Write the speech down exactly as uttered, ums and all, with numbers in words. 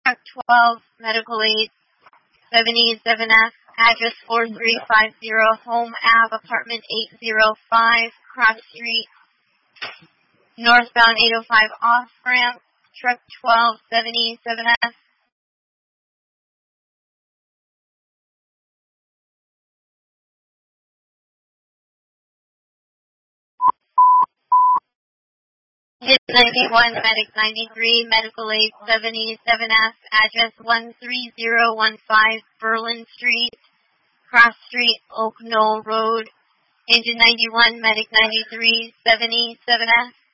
Truck twelve, Medical Aid seventy-seven F, address four three five zero, Home Ave, apartment eight oh five, Cross Street, northbound eight oh five off-ramp, truck twelve, seventy-seven F. ninety-one, Medic ninety-three, Medical Aid seventy-seven F, address one three zero one five, Berlin Street, Cross Street, Oak Knoll Road, engine ninety-one, Medic ninety-three, seventy-seven F.